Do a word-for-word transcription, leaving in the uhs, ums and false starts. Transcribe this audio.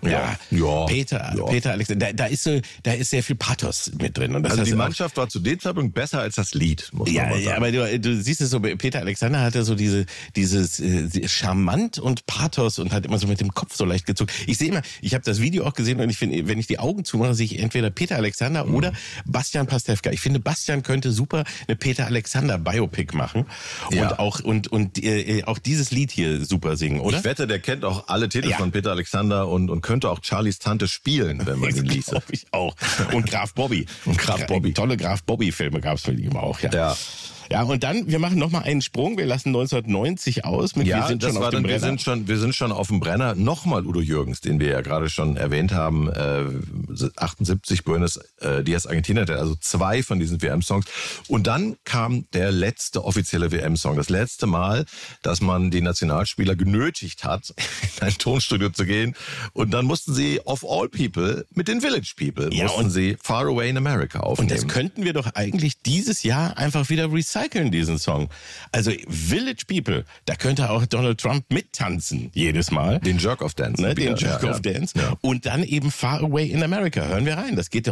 Ja, ja. Peter, ja. Peter Alexander, da, da ist so, da ist sehr viel Pathos mit drin. Und das also die auch, Mannschaft war zu dem Zeitpunkt besser als das Lied, muss ja, man mal sagen. Ja, aber du, du siehst es so, Peter Alexander hatte so diese, dieses äh, Charmant und Pathos und hat immer so mit dem Kopf so leicht gezuckt. Ich sehe immer, ich habe das Video auch gesehen und ich finde, wenn ich die Augen zumache, sehe ich entweder Peter Alexander mhm. oder Bastian Pastewka. Ich finde, Bastian könnte super eine Peter Alexander Biopic machen und ja. auch und und äh, auch dieses Lied hier super singen, oder? Ich wette, der kennt auch alle Titel ja. von Peter Alexander und und könnte auch Charlies Tante spielen, wenn man ihn liest. Glaube ich auch. Und Graf Bobby. Und Graf Bobby. Tolle Graf Bobby-Filme gab es mit ihm auch, ja. Ja. Ja, und dann, wir machen nochmal einen Sprung. Wir lassen neunzehnhundertneunzig aus. Mit ja, wir sind das schon war auf dem dann, wir Brenner. sind schon, wir sind schon auf dem Brenner. Nochmal Udo Jürgens, den wir ja gerade schon erwähnt haben, äh, achtundsiebzig Buenos äh, Dias Argentina, der also zwei von diesen W M-Songs. Und dann kam der letzte offizielle W M-Song. Das letzte Mal, dass man die Nationalspieler genötigt hat, in ein Tonstudio zu gehen. Und dann mussten sie of all people mit den Village People, ja, mussten sie Far Away in America aufnehmen. Und das könnten wir doch eigentlich dieses Jahr einfach wieder recyceln, diesen Song. Also Village People, da könnte auch Donald Trump mittanzen jedes Mal. Den Jerk of Dance. Ne, den Jerk ja, of ja. Dance. Ja. Und dann eben Far Away in America. Hören wir rein. Das geht doch